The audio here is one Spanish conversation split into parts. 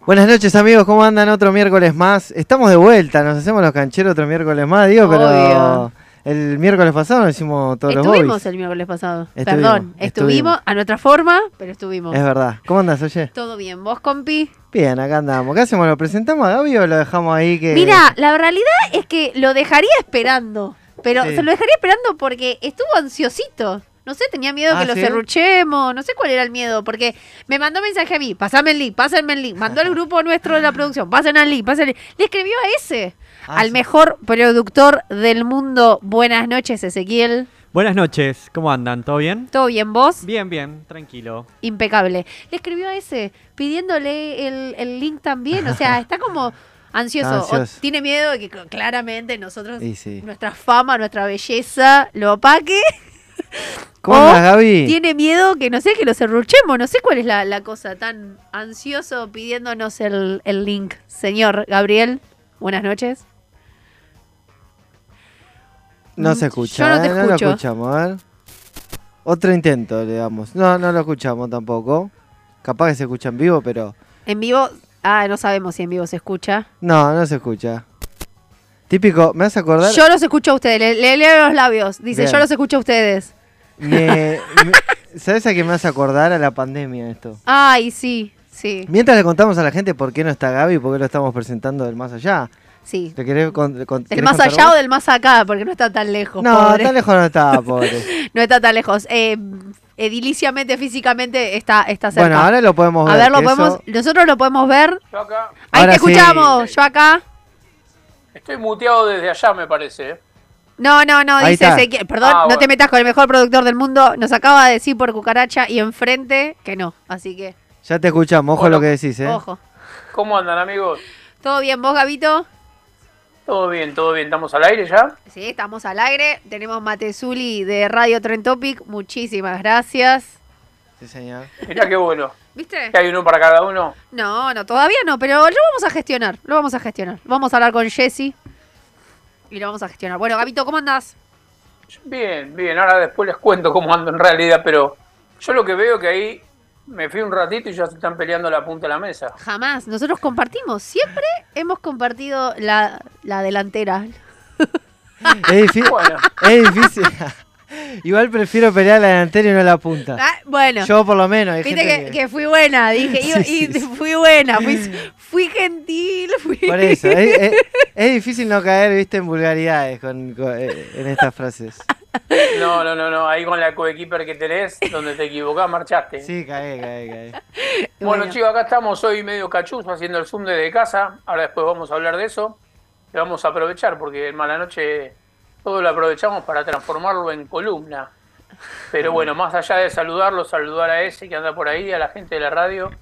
Buenas noches, amigos, ¿cómo andan? Otro miércoles más. Estamos de vuelta, nos hacemos los cancheros otro miércoles más, digo, pero Obvio. el miércoles pasado nos hicimos todos los Estuvimos hobbies. el miércoles pasado. Estuvimos. Estuvimos a nuestra forma, pero estuvimos. Es verdad. ¿Cómo andas, oye? Todo bien. ¿Vos, compi? Bien, acá andamos. ¿Qué hacemos? ¿Lo presentamos a Gaby o lo dejamos ahí que...? Mira, la realidad es que lo dejaría esperando. Pero Sí. se lo dejaría esperando porque estuvo ansiosito. No sé, tenía miedo que lo ¿sí? serruchemos. No sé cuál era el miedo. Porque me mandó mensaje a mí. Pásame el link, pásenme el link. Mandó al grupo nuestro de la producción. Pasen al link, pasen el link. Le escribió a ese. Al Sí. mejor productor del mundo. Buenas noches, Ezequiel. Buenas noches, ¿cómo andan? ¿Todo bien? ¿Todo bien, vos? Bien, tranquilo. Impecable. Le escribió a ese pidiéndole el link también. O sea, está como ansioso. Ansioso. O tiene miedo de que claramente nosotros, Y sí. nuestra fama, nuestra belleza, lo opaque. ¿Cómo O andas, Gaby? Tiene miedo que, no sé, que lo serruchemos. No sé cuál es la cosa tan ansioso pidiéndonos el link. Señor Gabriel, buenas noches. No se escucha, Yo no te no lo escucho. escuchamos, a ver. Otro intento le damos. No lo escuchamos tampoco. Capaz que se escucha en vivo, pero... En vivo, no sabemos si en vivo se escucha. No se escucha. Típico, ¿me vas a acordar? Yo los escucho a ustedes, le leo los labios. Dice, Bien. yo los escucho a ustedes. ¿Sabes a qué me vas a acordar? A la pandemia esto. Ay, sí. Mientras le contamos a la gente por qué no está Gaby, por qué lo estamos presentando del más allá. Sí. ¿Te querés ¿Del querés más contar allá vos? o del más acá? Porque no está tan lejos, No, pobre. tan lejos no está, pobre. No está tan lejos. Ediliciamente, físicamente, está cerca. Bueno, ahora lo podemos ver. A ver, que eso- nosotros lo podemos ver. Yo acá Ahí Ahora te sí. escuchamos, yo acá. estoy muteado desde allá, me parece. No, Ahí dice está. Ezequiel. Perdón, Ah, no te bueno. metas con el mejor productor del mundo. Nos acaba de decir por cucaracha y enfrente que no. Así que, Ya te escuchamos, ojo Bueno, lo que decís, ¿eh? ojo. ¿Cómo andan, amigos? ¿Todo bien vos, Gabito? Todo bien. ¿Estamos al aire ya? Sí, estamos al aire. Tenemos Matezuli de Radio Trend Topic. Muchísimas gracias. Sí, señor. Mirá qué bueno. ¿Viste? ¿Que hay uno para cada uno? No, todavía no, pero lo vamos a gestionar. Vamos a hablar con Jessy y lo vamos a gestionar. Bueno, Gabito, ¿cómo andás? Bien. Ahora después les cuento cómo ando en realidad, pero yo lo que veo que ahí me fui un ratito y ya se están peleando la punta de la mesa. Jamás. Nosotros compartimos. Siempre hemos compartido la delantera. Bueno, Es difícil. Igual prefiero pelear la delantera y no la punta. Bueno. Yo por lo menos. Hay Viste gente que fui buena, dije, Sí, sí. fui buena, fui gentil, Por eso, es difícil no caer, viste, en vulgaridades en estas frases. no. Ahí con la coequiper que tenés, donde te equivocás, marchaste. Sí, cae. Bueno, chicos, acá estamos hoy medio cachuzo haciendo el Zoom desde casa. Ahora después vamos a hablar de eso. Y vamos a aprovechar porque en Mala Noche todo lo aprovechamos para transformarlo en columna. Pero bueno, más allá de saludarlo, saludar a ese que anda por ahí, a la gente de la radio.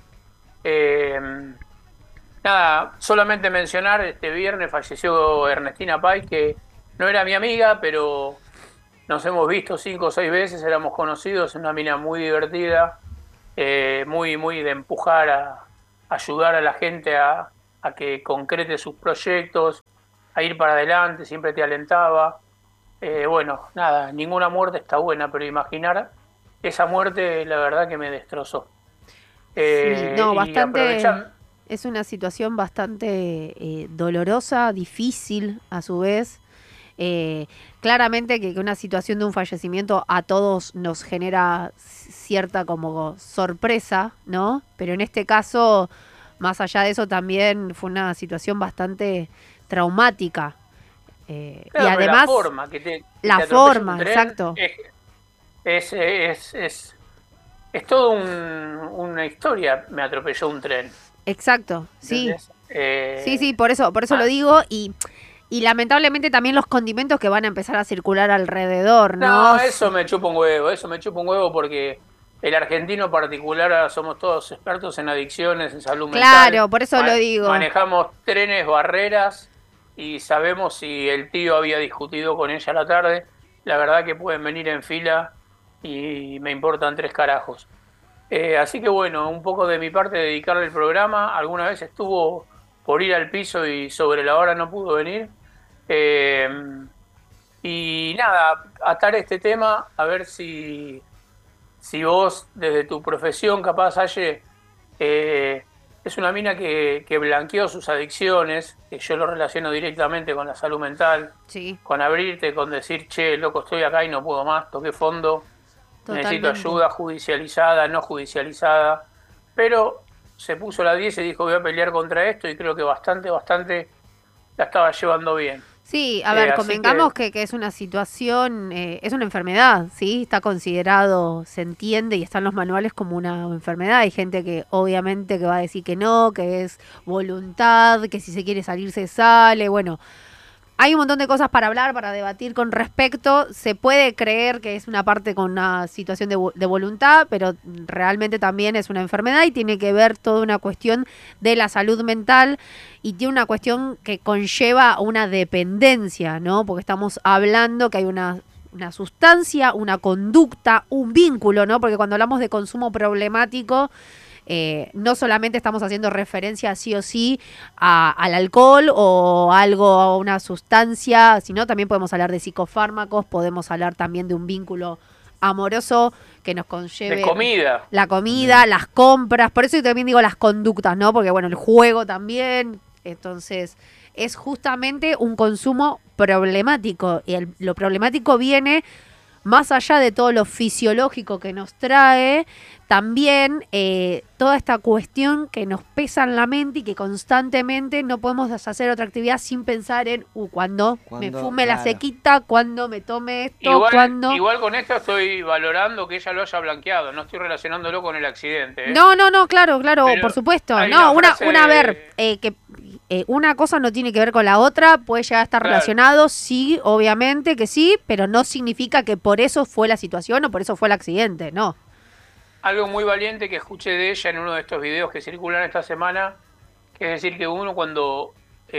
Nada, solamente mencionar, este viernes falleció Ernestina Pay, que no era mi amiga, pero nos hemos visto 5 o 6 veces, éramos conocidos, una mina muy divertida, muy de empujar a ayudar a la gente a que concrete sus proyectos, a ir para adelante, siempre te alentaba. Bueno, nada, ninguna muerte está buena, pero imaginar esa muerte, la verdad que me destrozó. Sí, no, y bastante. aprovechan- Es una situación bastante dolorosa, difícil a su vez. Claramente que una situación de un fallecimiento a todos nos genera cierta como sorpresa, ¿no? Pero en este caso, más allá de eso, también fue una situación bastante traumática. Y Claro, pero además, la forma que te la atropella forma, un tren exacto. Es todo una historia. Me atropelló un tren. Exacto, sí. ¿Entendés? Sí, por eso lo digo. Y lamentablemente también los condimentos que van a empezar a circular alrededor, ¿no? No, eso me chupa un huevo porque el argentino particular ahora somos todos expertos en adicciones, en salud mental. Claro, por eso lo digo. Manejamos trenes, barreras y sabemos si el tío había discutido con ella a la tarde. La verdad que pueden venir en fila y me importan 3 carajos. Así que bueno, un poco de mi parte dedicarle el programa. Alguna vez estuvo por ir al piso y sobre la hora no pudo venir. Y nada, atar este tema, a ver si vos desde tu profesión capaz, Aye, Es una mina que blanqueó sus adicciones, que yo lo relaciono directamente con la salud mental, Sí, con abrirte, con decir, che, loco, estoy acá y no puedo más, toqué fondo, necesito totalmente. ayuda judicializada, no judicializada, pero se puso la 10 y dijo, voy a pelear contra esto y creo que bastante la estaba llevando bien. Sí, a ver, Así convengamos que es una situación, es una enfermedad, ¿sí? Está considerado, se entiende y está en los manuales como una enfermedad. Hay gente que obviamente que va a decir que no, que es voluntad, que si se quiere salir se sale, bueno. Hay un montón de cosas para hablar, para debatir con respecto. Se puede creer que es una parte con una situación de voluntad, pero realmente también es una enfermedad y tiene que ver toda una cuestión de la salud mental y tiene una cuestión que conlleva una dependencia, ¿no? Porque estamos hablando que hay una sustancia, una conducta, un vínculo, ¿no? Porque cuando hablamos de consumo problemático, no solamente estamos haciendo referencia sí o sí al alcohol o algo, a una sustancia, sino también podemos hablar de psicofármacos, podemos hablar también de un vínculo amoroso que nos conlleve de comida. la comida, las compras, por eso yo también digo las conductas, ¿no? Porque bueno, el juego también, entonces es justamente un consumo problemático y lo problemático viene más allá de todo lo fisiológico que nos trae, también toda esta cuestión que nos pesa en la mente y que constantemente no podemos hacer otra actividad sin pensar en cuando me fume la Claro. sequita, cuando me tome esto, cuando... Igual con esto estoy valorando que ella lo haya blanqueado, no estoy relacionándolo con el accidente, ¿eh? No, claro, Pero por supuesto. hay No, una frase a ver, que una cosa no tiene que ver con la otra, puede llegar a estar Claro. relacionado, sí, obviamente que sí, pero no significa que por eso fue la situación o por eso fue el accidente, no. Algo muy valiente que escuché de ella en uno de estos videos que circulan esta semana, que es decir que uno cuando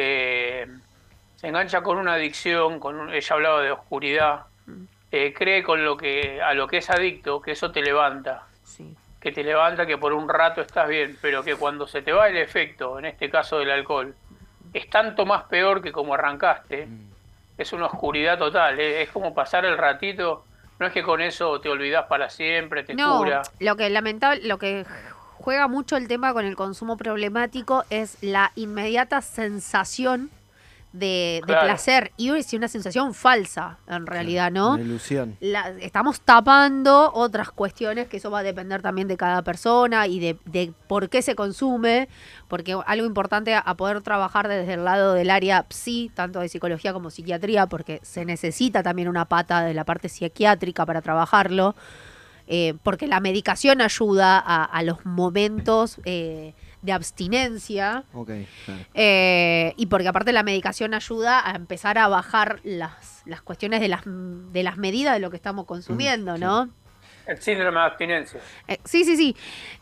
se engancha con una adicción, ella hablaba de oscuridad, cree con a lo que es adicto, que eso te levanta, Sí. que te levanta, que por un rato estás bien, pero que cuando se te va el efecto, en este caso del alcohol, es tanto más peor que como arrancaste, es una oscuridad total, es como pasar el ratito, no es que con eso te olvidás para siempre, te No, cura. lo que juega mucho el tema con el consumo problemático es la inmediata sensación de Claro. placer y es una sensación falsa en realidad, ¿no? Una ilusión. Estamos tapando otras cuestiones que eso va a depender también de cada persona y de por qué se consume, porque algo importante a poder trabajar desde el lado del área psi, tanto de psicología como psiquiatría, porque se necesita también una pata de la parte psiquiátrica para trabajarlo, porque la medicación ayuda a los momentos de abstinencia. Ok, claro. Y porque aparte la medicación ayuda a empezar a bajar las cuestiones de las medidas de lo que estamos consumiendo, sí. ¿no? El síndrome de abstinencia. Sí.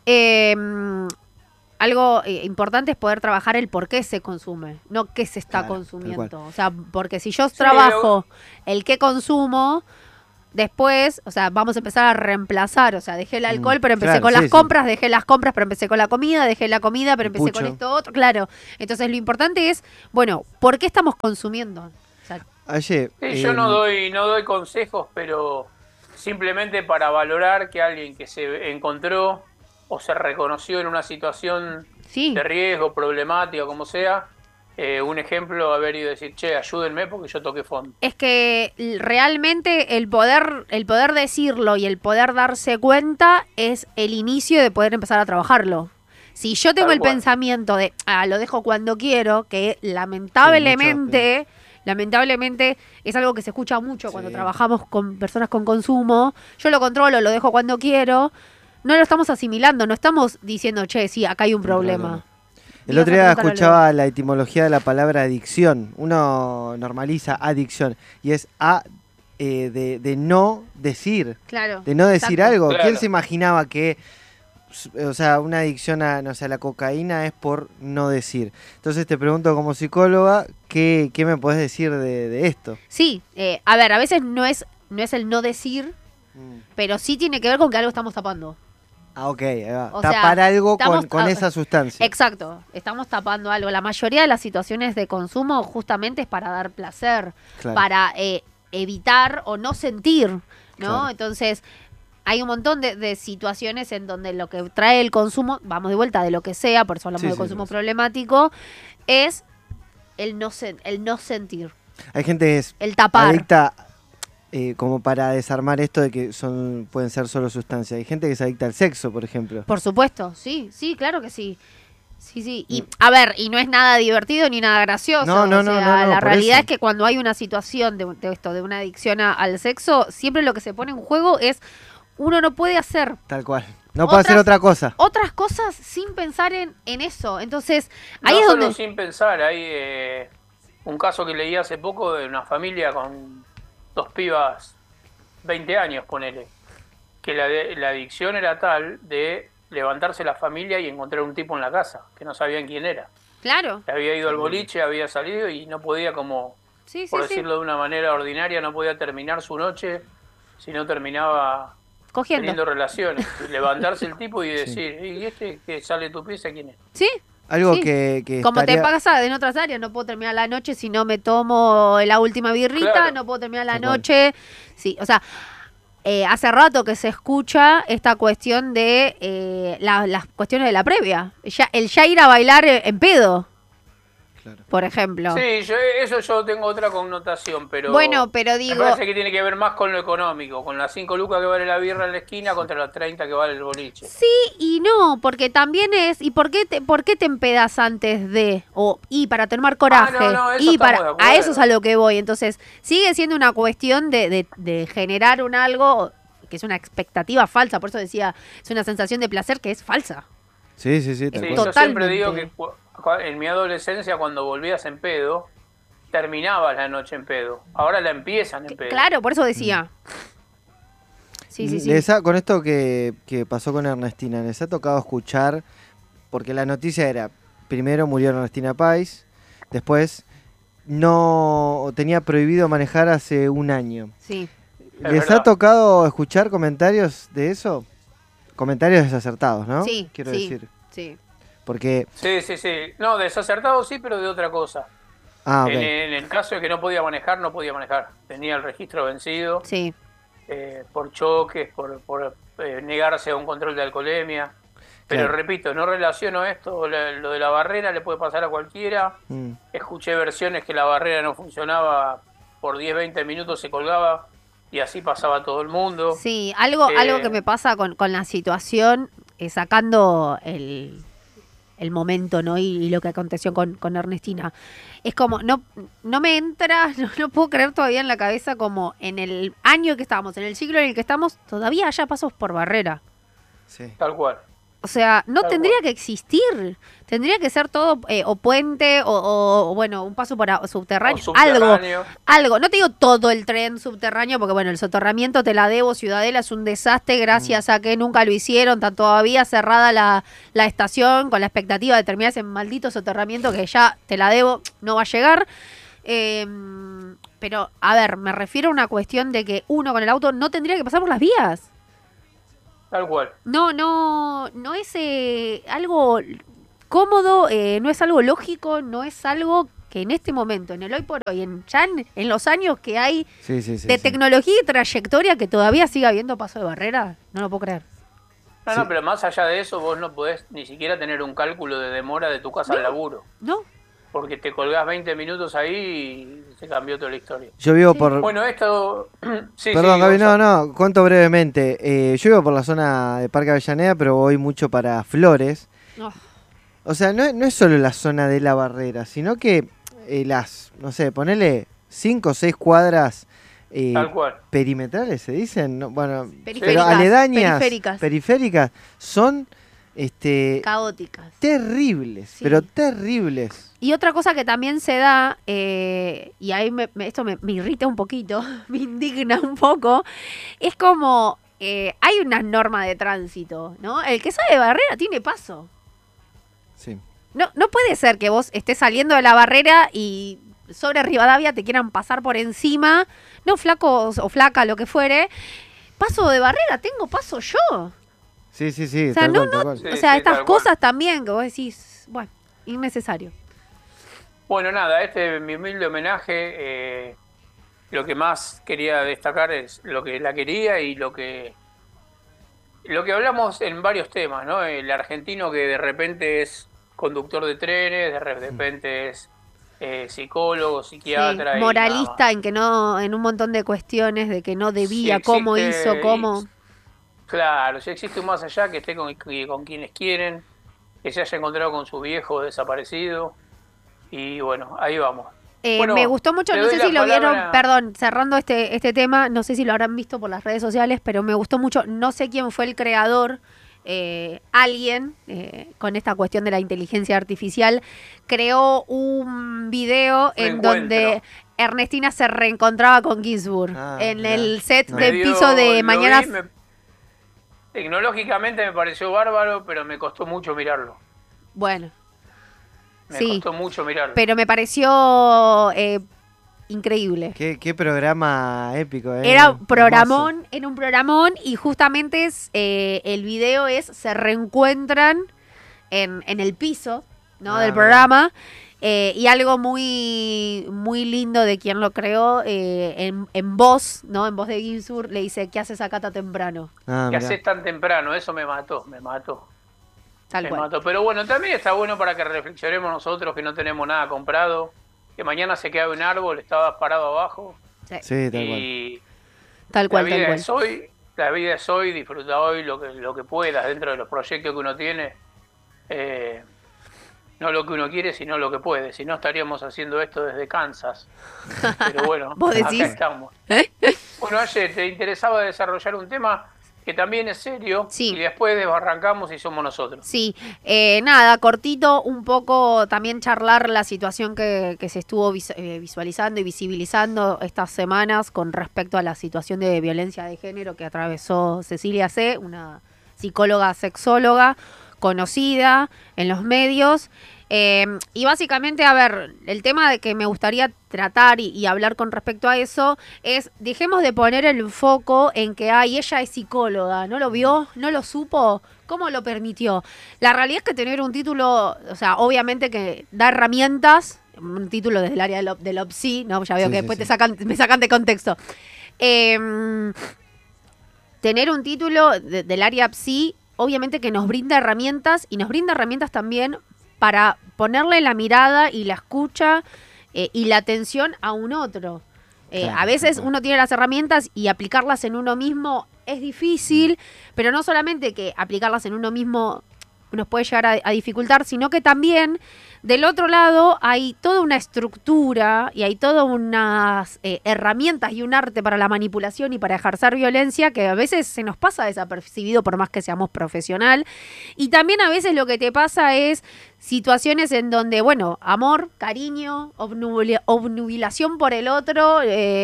Algo importante es poder trabajar el por qué se consume, no qué se está Claro, tal consumiendo. cual. O sea, porque si yo trabajo el qué consumo, después, o sea, vamos a empezar a reemplazar. O sea, dejé el alcohol, pero empecé claro, con sí, las compras, dejé las compras, pero empecé con la comida, dejé la comida, pero El empecé con pucho. esto otro. Claro. Entonces, lo importante es, bueno, ¿por qué estamos consumiendo? O sea, Ayer, Sí, yo no doy consejos, pero simplemente para valorar que alguien que se encontró o se reconoció en una situación sí. de riesgo, problemática, como sea, un ejemplo, haber ido a decir, che, ayúdenme porque yo toqué fondo. Es que realmente el poder decirlo y el poder darse cuenta es el inicio de poder empezar a trabajarlo. Si yo tengo Tal el cual. pensamiento de, lo dejo cuando quiero, que lamentablemente es algo que se escucha mucho cuando Sí. trabajamos con personas con consumo, yo lo controlo, lo dejo cuando quiero, no lo estamos asimilando, no estamos diciendo, che, sí, acá hay un problema. El Ibas otro a día preguntar algo. escuchaba la etimología de la palabra adicción. Uno normaliza adicción y es de no decir, Claro. de no decir exacto. algo. Claro. ¿Quién se imaginaba que, o sea, una adicción a, no sé, a la cocaína es por no decir? Entonces te pregunto como psicóloga, ¿qué me podés decir de esto? Sí, a ver, a veces no es el no decir, pero sí tiene que ver con que algo estamos tapando. Ah, ok, ahí va. O sea, Tapar algo estamos- con esa sustancia. Exacto, estamos tapando algo. La mayoría de las situaciones de consumo justamente es para dar placer, Claro. para evitar o no sentir, ¿no? Claro. Entonces, hay un montón de situaciones en donde lo que trae el consumo, vamos de vuelta de lo que sea, por eso hablamos Sí, de sí, consumo sí. problemático, es el no sentir, Hay gente que es el tapar. adicta, como para desarmar esto de que pueden ser solo sustancias. Hay gente que es adicta al sexo, por ejemplo. Por supuesto, sí, claro que sí. Sí. Y a ver, y no es nada divertido ni nada gracioso. No, o sea, la por realidad eso. es que cuando hay una situación de esto, de una adicción al sexo, siempre lo que se pone en juego es uno no puede hacer Tal cual. No puede hacer otra cosa. otras cosas sin pensar en eso. Entonces, ahí No es solo donde... sin pensar, hay un caso que leí hace poco de una familia con 2 pibas, 20 años, ponele, que la adicción era tal de levantarse la familia y encontrar un tipo en la casa, que no sabían quién era. Claro. Que había ido al boliche, había salido y no podía, como, Sí, por sí. decirlo de una manera ordinaria, no podía terminar su noche si no terminaba Cogiendo. teniendo relaciones. Y levantarse el tipo y Sí. decir, ¿y este que sale de tu pieza quién es? Sí. Algo Sí. que Como estaría... te pasa en otras áreas, no puedo terminar la noche si no me tomo la última birrita, Claro. no puedo terminar la Tal cual. noche. Sí, o sea, hace rato que se escucha esta cuestión de las cuestiones de la previa. El ya ir a bailar en pedo, Claro. por ejemplo. Sí, eso yo tengo otra connotación, pero Bueno, pero me digo, parece que tiene que ver más con lo económico, con las 5 lucas que vale la birra en la esquina contra las 30 que vale el boliche. sí y no, porque también es, ¿y por qué te empedas antes de? Y para tomar coraje. no, eso y estamos para de a acuerdo. eso es a lo que voy. Entonces, sigue siendo una cuestión de generar un algo que es una expectativa falsa. Por eso decía, es una sensación de placer que es falsa. Sí, Sí, tal yo cual. siempre digo Totalmente. que en mi adolescencia, cuando volvías en pedo, terminabas la noche en pedo. Ahora la empiezan en pedo. Claro, por eso decía. Sí. Con esto que pasó con Ernestina, les ha tocado escuchar, porque la noticia era, primero murió Ernestina Pais, después no tenía prohibido manejar hace un año. Sí. ¿Les verdad. ha tocado escuchar comentarios de eso? Comentarios desacertados, ¿no? Sí, Quiero sí, decir. sí. Porque... Sí. No, desacertado sí, pero de otra cosa. Ah, ok. En el caso de que no podía manejar, no podía manejar. Tenía el registro vencido Sí. por choques, por negarse a un control de alcoholemia. Pero Claro. repito, no relaciono esto, lo de la barrera le puede pasar a cualquiera. Mm. Escuché versiones que la barrera no funcionaba, por 10, 20 minutos se colgaba y así pasaba a todo el mundo. Sí, algo Eh, que me pasa con la situación, sacando el momento, ¿no? Y lo que aconteció con Ernestina. Es como, no me entra, no puedo creer todavía en la cabeza como en el año que estamos, en el siglo en el que estamos, todavía haya pasos por barrera. Sí. Tal cual. O sea, no Tal tendría cual. que existir. Tendría que ser todo o puente o, bueno, un paso por subterráneo. O subterráneo. Algo. No te digo todo el tren subterráneo, porque bueno, el soterramiento te la debo. Ciudadela es un desastre gracias a que nunca lo hicieron. Está todavía cerrada la estación con la expectativa de terminar ese maldito soterramiento que ya te la debo, no va a llegar. Pero, a ver, me refiero a una cuestión de que uno con el auto no tendría que pasar por las vías. Tal cual. No es algo cómodo, no es algo lógico, no es algo que en este momento, en el hoy por hoy, en los años que hay Sí, de tecnología y trayectoria, que todavía siga habiendo paso de barrera, no lo puedo creer. No, Sí. no, pero más allá de eso, vos no podés ni siquiera tener un cálculo de demora de tu casa al laburo. ¿No? Porque te colgás 20 minutos ahí y se cambió toda la historia. Yo vivo Sí. por... Bueno, esto... sí, Perdón, sí, Gaby, Gonza. no, cuento brevemente. Yo vivo por la zona de Parque Avellaneda, pero voy mucho para Flores. Oh, O sea, no es solo la zona de la barrera, sino que no sé, ponele 5 o 6 cuadras Tal cual. perimetrales, se dicen, ¿no? Bueno, pero Periféricas, aledañas, periféricas. periféricas, son caóticas. terribles, Sí. pero terribles. Y otra cosa que también se da, y ahí esto me irrita un poquito, me indigna un poco, es como hay una norma de tránsito, ¿no? El que sale de barrera tiene paso. Sí. No puede ser que vos estés saliendo de la barrera y sobre Rivadavia te quieran pasar por encima, no flaco o flaca, lo que fuere. Paso de barrera, tengo paso yo. Sí, O sea, tal cual, tal cual. Sí, o sea, sí, estas tal cual. cosas también que vos decís, bueno, innecesario. Bueno, nada, mi humilde homenaje, lo que más quería destacar es lo que la quería y lo que lo que hablamos en varios temas, ¿no? El argentino que de repente es conductor de trenes, de repente es psicólogo, Sí, psiquiatra y nada más. moralista en que no, en un montón de cuestiones de que no Si debía, cómo hizo, existe, cómo. claro, si existe un más allá que esté con quienes quieren, que se haya encontrado con su viejo desaparecido, y bueno, ahí vamos. Me Bueno, gustó mucho, te no doy sé si la lo vieron, palabra. perdón, cerrando este tema, no sé si lo habrán visto por las redes sociales, pero me gustó mucho, no sé quién fue el creador, alguien, con esta cuestión de la inteligencia artificial, creó un video Un en donde encuentro. Ernestina se reencontraba con Ginsburg en Mirá. el set No. Me de piso dio, de lo vi, Mañanas. tecnológicamente me pareció bárbaro, pero me costó mucho mirarlo. Bueno, Me sí, costó mucho mirarlo. pero me pareció increíble. Qué programa épico, Era hermoso. un programón y justamente el video se reencuentran en el piso, ¿no? Del Mirá. programa. Y algo muy, muy lindo de quien lo creó, en voz, ¿no? En voz de Ginsburg, le dice, ¿qué haces acá tan temprano? Ah, ¿Qué mirá. haces tan temprano? Eso me mató, me mató, Tal me cual. mató. Pero bueno, también está bueno para que reflexionemos nosotros que no tenemos nada comprado, que mañana se cae un árbol, estabas parado abajo Sí, Sí, tal cual. y tal la cual, tal vida cual. es hoy, la vida es hoy, disfruta hoy lo que puedas dentro de los proyectos que uno tiene. Eh, no lo que uno quiere, sino lo que puede. Si no, estaríamos haciendo esto desde Kansas. Pero bueno, ¿Vos acá decís? estamos. Bueno, ayer te interesaba desarrollar un tema que también es serio Sí. y después desbarrancamos y somos nosotros. Sí, nada, cortito, un poco también charlar la situación que se estuvo visualizando y visibilizando estas semanas con respecto a la situación de violencia de género que atravesó Cecilia C., una psicóloga sexóloga conocida en los medios. Y básicamente, a ver, el tema de que me gustaría tratar y hablar con respecto a eso es, dejemos de poner el foco en que, ay, ella es psicóloga, ¿no lo vio? ¿No lo supo? ¿Cómo lo permitió? La realidad es que tener un título, o sea, obviamente que da herramientas, un título desde el área del OPSI, ¿no? Ya veo Sí, que sí, después sí. me sacan de contexto. Tener un título del área PSI, obviamente que nos brinda herramientas y nos brinda herramientas también para ponerle la mirada y la escucha, y la atención a un otro. Claro, A veces tal cual. uno tiene las herramientas y aplicarlas en uno mismo es difícil, pero no solamente que aplicarlas en uno mismo nos puede llegar a dificultar, sino que también del otro lado hay toda una estructura y hay todas unas herramientas y un arte para la manipulación y para ejercer violencia que a veces se nos pasa desapercibido por más que seamos profesional. Y también a veces lo que te pasa es situaciones en donde, bueno, amor, cariño, obnubilación por el otro,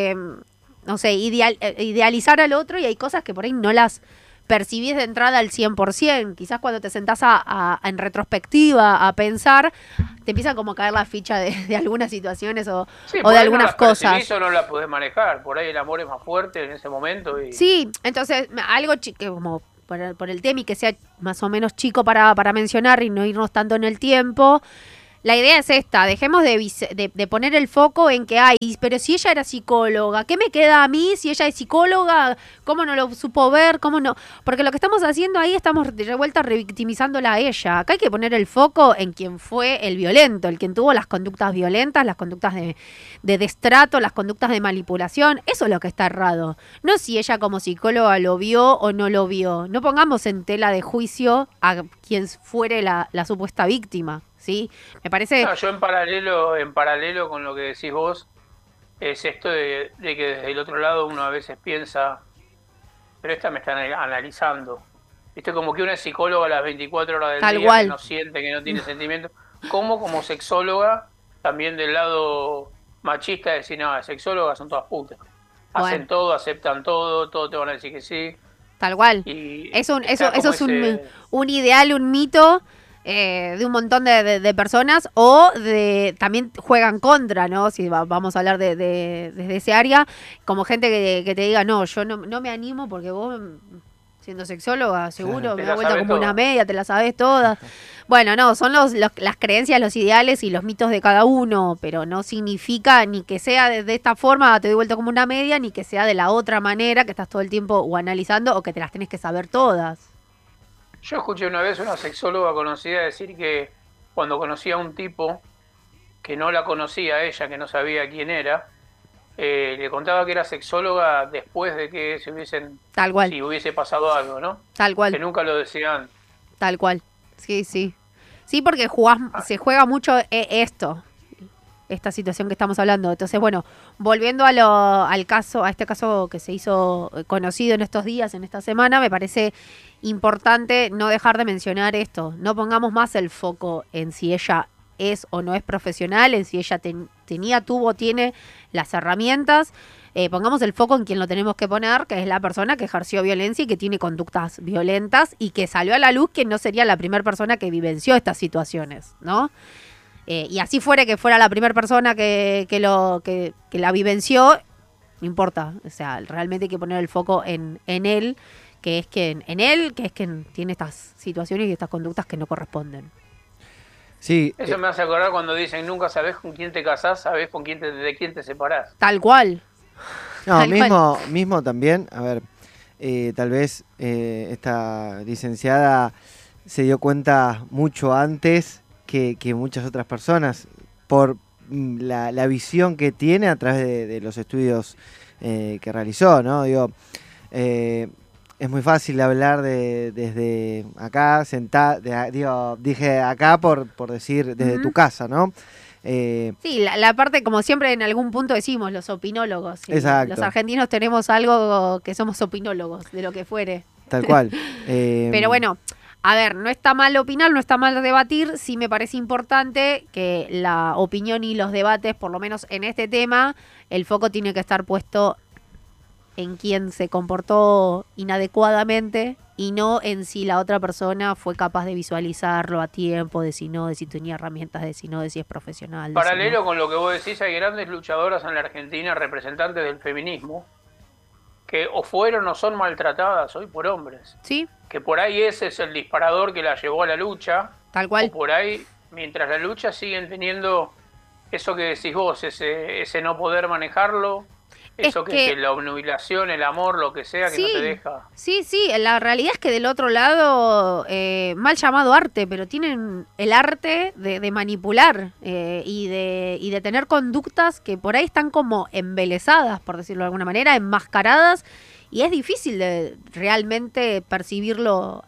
no sé, idealizar al otro, y hay cosas que por ahí no las percibís de entrada al 100%. Quizás cuando te sentás en retrospectiva a pensar, te empieza como a caer la ficha de algunas situaciones o Sí, de por ahí no algunas las percibís cosas. o no las podés manejar. Por ahí el amor es más fuerte en ese momento. Y Sí, entonces algo que como por el tema y que sea más o menos chico para mencionar y no irnos tanto en el tiempo. La idea es esta, dejemos de poner el foco en que, ay, pero si ella era psicóloga, ¿qué me queda a mí si ella es psicóloga? ¿Cómo no lo supo ver? ¿Cómo no? Porque lo que estamos haciendo ahí, estamos de vuelta revictimizándola a ella. Acá hay que poner el foco en quien fue el violento, el quien tuvo las conductas violentas, las conductas de destrato, las conductas de manipulación. Eso es lo que está errado. No si ella como psicóloga lo vio o no lo vio. No pongamos en tela de juicio a quien fuere la supuesta víctima. ¿Sí? Me parece... no, yo en paralelo con lo que decís vos, es esto de que desde el otro lado uno a veces piensa, pero esta me está analizando. Viste, como que una es psicóloga a las 24 horas del Tal día, cual. que no siente, que no tiene sentimiento. Como sexóloga, también del lado machista, decir, no, las sexólogas son todas putas. Hacen Bueno. todo, aceptan todo te van a decir que sí. Tal cual. Y Eso está es como ese... un ideal, un mito de un montón de personas, o también juegan contra, ¿no? Si vamos a hablar desde ese área, como gente que te diga, no, yo no me animo porque vos, siendo sexóloga, seguro Claro. me Te da la vuelta sabes como una todas. media, te la sabes todas. Bueno, no, son las creencias, los ideales y los mitos de cada uno, pero no significa ni que sea de esta forma, te doy vuelta como una media, ni que sea de la otra manera, que estás todo el tiempo o analizando o que te las tenés que saber todas. Yo escuché una vez una sexóloga conocida decir que cuando conocía a un tipo que no la conocía a ella, que no sabía quién era, le contaba que era sexóloga después de que Tal cual, si hubiese pasado algo, ¿no? tal Que cual, nunca lo decían. tal cual. Sí, sí. Sí, porque se juega mucho esta situación que estamos hablando. Entonces, bueno, volviendo al caso, a este caso que se hizo conocido en estos días, en esta semana, me parece importante no dejar de mencionar esto. No pongamos más el foco en si ella es o no es profesional, en si ella tiene las herramientas. Pongamos el foco en quien lo tenemos que poner, que es la persona que ejerció violencia y que tiene conductas violentas y que salió a la luz que no sería la primera persona que vivenció estas situaciones, ¿no? Y así fuera que fuera la primera persona que la vivenció, no importa. O sea, realmente hay que poner el foco en él, que es quien tiene estas situaciones y estas conductas que no corresponden. Sí, Eso me hace acordar cuando dicen nunca sabés con quién te casás, sabés de quién te separás. Tal cual. no, Tal cual. mismo también, a ver, tal vez esta licenciada se dio cuenta mucho antes que muchas otras personas por la visión que tiene a través de los estudios que realizó, ¿no? Digo, es muy fácil hablar desde acá, dije acá por decir desde tu casa, ¿no? Sí, la parte, como siempre en algún punto decimos, los opinólogos. ¿Sí? Exacto. Los argentinos tenemos algo que somos opinólogos de lo que fuere. Tal cual. Pero bueno, a ver, no está mal opinar, no está mal debatir. Sí me parece importante que la opinión y los debates, por lo menos en este tema, el foco tiene que estar puesto en quién se comportó inadecuadamente y no en si la otra persona fue capaz de visualizarlo a tiempo, de si tenía herramientas, de si no, de si es profesional. De si no. Paralelo con lo que vos decís, hay grandes luchadoras en la Argentina, representantes del feminismo, que o fueron o son maltratadas hoy por hombres. Sí, Que por ahí ese es el disparador que la llevó a la lucha, tal o cual. por ahí, mientras la lucha, siguen teniendo eso que decís vos, ese no poder manejarlo, Es eso que que la obnubilación, el amor, lo que sea, que no te deja. sí, la realidad es que del otro lado, mal llamado arte, pero tienen el arte de manipular y de tener conductas que por ahí están como embelesadas, por decirlo de alguna manera, enmascaradas, y es difícil de realmente percibirlo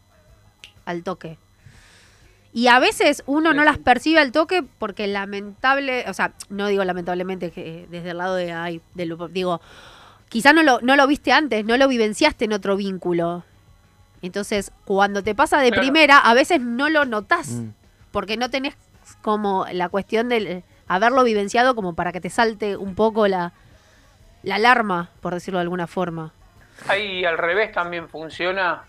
al toque. Y a veces uno no las percibe al toque porque o sea, no digo lamentablemente que desde el lado digo, quizá no lo viste antes, no lo vivenciaste en otro vínculo. Entonces, cuando te pasa de primera, a veces no lo notás, porque no tenés como la cuestión de haberlo vivenciado como para que te salte un poco la alarma, por decirlo de alguna forma. Ahí al revés también funciona.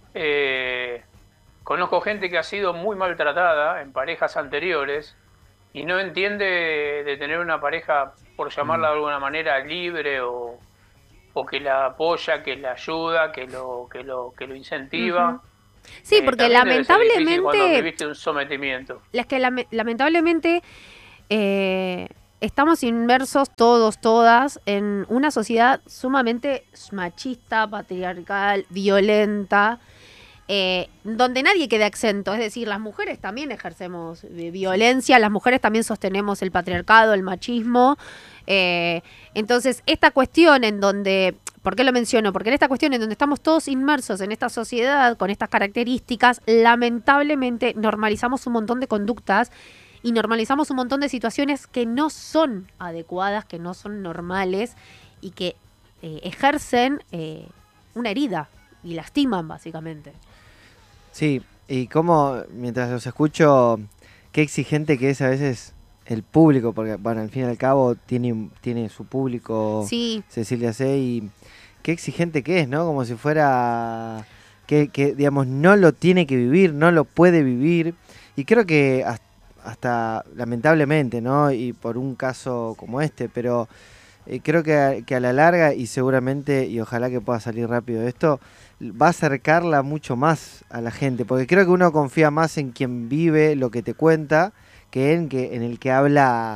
Conozco gente que ha sido muy maltratada en parejas anteriores y no entiende de tener una pareja, por llamarla de alguna manera, libre o que la apoya, que la ayuda, que lo incentiva. Uh-huh. Sí, porque lamentablemente cuando viviste un sometimiento. Es que lamentablemente estamos inmersos todos, todas, en una sociedad sumamente machista, patriarcal, violenta, donde nadie queda exento. Es decir, las mujeres también ejercemos violencia, las mujeres también sostenemos el patriarcado, el machismo. Entonces, esta cuestión en donde, ¿por qué lo menciono? Porque en esta cuestión en donde estamos todos inmersos en esta sociedad con estas características, lamentablemente normalizamos un montón de conductas y normalizamos un montón de situaciones que no son adecuadas, que no son normales y que ejercen una herida y lastiman básicamente. Sí, y como mientras los escucho, qué exigente que es a veces el público, porque bueno, al fin y al cabo tiene su público, sí. Cecilia C, y qué exigente que es, ¿no? Como si fuera que digamos, no lo tiene que vivir, no lo puede vivir, y creo que hasta lamentablemente, ¿no? Y por un caso como este, pero creo que a la larga, y seguramente, y ojalá que pueda salir rápido esto, va a acercarla mucho más a la gente, porque creo que uno confía más en quien vive lo que te cuenta que en el que habla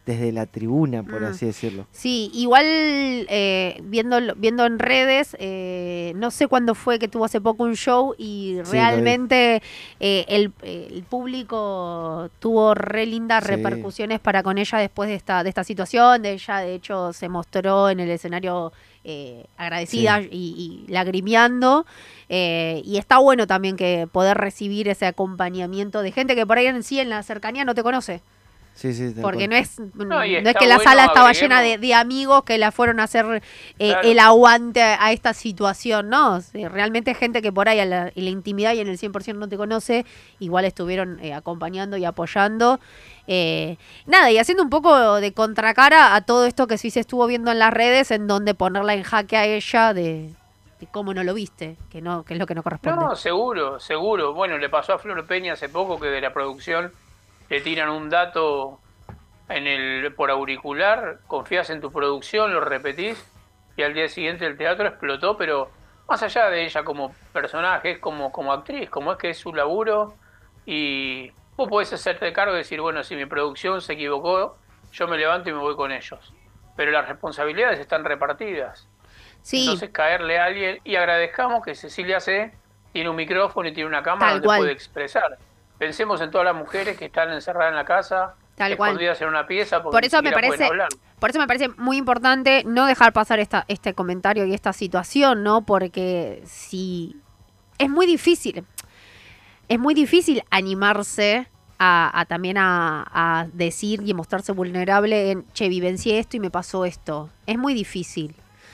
desde la tribuna, por así decirlo. Sí, igual viendo en redes, no sé cuándo fue que tuvo hace poco un show y Sí, realmente el público tuvo re lindas Sí. repercusiones para con ella después de esta situación. De ella, de hecho, se mostró en el escenario agradecida y lagrimeando. Y está bueno también que poder recibir ese acompañamiento de gente que por ahí en sí en la cercanía no te conoce. Sí, sí, tal Porque cual. no es está que la bueno, sala estaba agreguemos- llena de amigos que la fueron a hacer Claro. el aguante a esta situación, ¿no? O sea, realmente gente que por ahí en la intimidad y en el 100% no te conoce, igual estuvieron acompañando y apoyando. Nada, y haciendo un poco de contracara a todo esto que sí se estuvo viendo en las redes, en donde ponerla en jaque a ella de cómo no lo viste, que es lo que no corresponde. No, seguro, seguro. Bueno, le pasó a Flor Peña hace poco que de la producción le tiran un dato por auricular, confías en tu producción, lo repetís y al día siguiente el teatro explotó, pero más allá de ella como personaje, es como actriz, como es que es su laburo y vos podés hacerte cargo y decir, bueno, si mi producción se equivocó, yo me levanto y me voy con ellos. Pero las responsabilidades están repartidas. Sí, Entonces caerle a alguien y agradezcamos que Cecilia C. tiene un micrófono y tiene una cámara Tal donde cual. puede expresar. Pensemos en todas las mujeres que están encerradas en la casa, Tal cual. escondidas en una pieza porque Por ni eso me siquiera pueden parece, hablar. por eso me parece muy importante no dejar pasar este comentario y esta situación, ¿no? Porque si es muy difícil animarse a también a decir y mostrarse vulnerable en, che, vivencié esto y me pasó esto. Es muy difícil.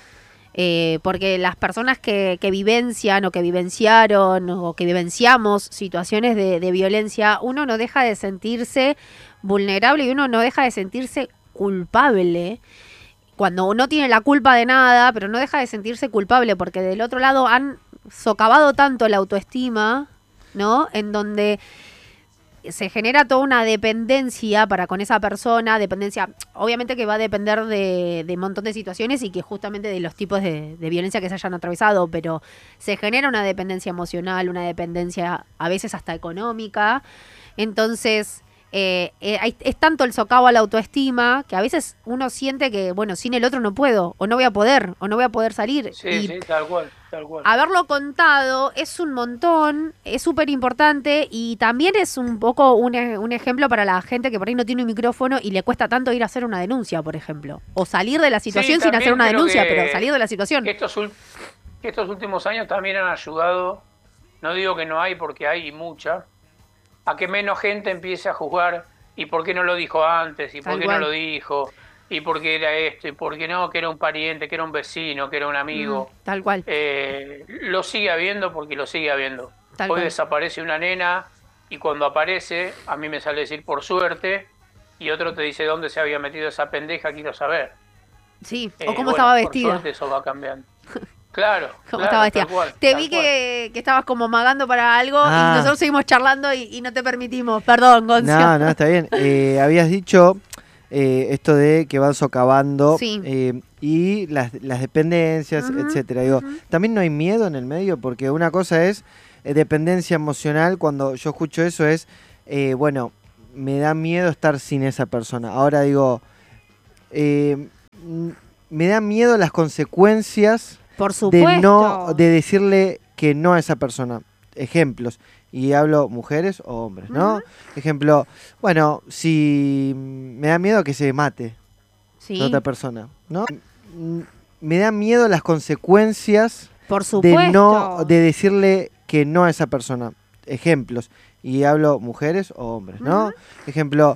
Porque las personas que vivencian o que vivenciaron o que vivenciamos situaciones de violencia, uno no deja de sentirse vulnerable y uno no deja de sentirse culpable cuando no tiene la culpa de nada, pero no deja de sentirse culpable porque del otro lado han socavado tanto la autoestima, ¿no? En donde se genera toda una dependencia para con esa persona, dependencia, obviamente que va a depender de un montón de situaciones y que justamente de los tipos de violencia que se hayan atravesado, pero se genera una dependencia emocional, una dependencia a veces hasta económica. Entonces, es tanto el socavo a la autoestima que a veces uno siente que, bueno, sin el otro no puedo, o no voy a poder salir. Sí, Y sí, tal cual, tal cual. haberlo contado es un montón, es súper importante y también es un poco un ejemplo para la gente que por ahí no tiene un micrófono y le cuesta tanto ir a hacer una denuncia, por ejemplo. O salir de la situación sin también hacer una creo denuncia, que pero salir de la situación. Que estos últimos años también han ayudado, no digo que no hay porque hay mucha, a que menos gente empiece a juzgar y por qué no lo dijo antes y por Tal qué cual. no lo dijo y por qué era esto y por qué no, que era un pariente, que era un vecino, que era un amigo. Tal cual. Lo sigue habiendo porque lo sigue habiendo. Tal Hoy cual. desaparece una nena y cuando aparece, a mí me sale decir por suerte y otro te dice dónde se había metido esa pendeja, quiero saber. Sí, o Bueno, cómo estaba por vestida. suerte eso va cambiando. Claro, Cómo claro, estaba vestida. tal cual, Te tal vi cual. que estabas como magando para algo Ah. y nosotros seguimos charlando y no te permitimos. Perdón, Goncio. No, está bien. Habías dicho esto de que van socavando Sí. y las dependencias, Ujú, etcétera. Digo, ujú. también no hay miedo en el medio, porque una cosa es dependencia emocional. Cuando yo escucho eso es, bueno, me da miedo estar sin esa persona. Ahora digo, me da miedo las consecuencias Por supuesto. de decirle que no a esa persona. Ejemplos. Y hablo mujeres o hombres, ¿no? Ujú. Ejemplo, bueno, si me da miedo que se mate Sí, la otra persona, ¿no? Me da miedo las consecuencias por supuesto. de decirle que no a esa persona. Ejemplos. Y hablo mujeres o hombres, ¿no? Ujú. Ejemplo,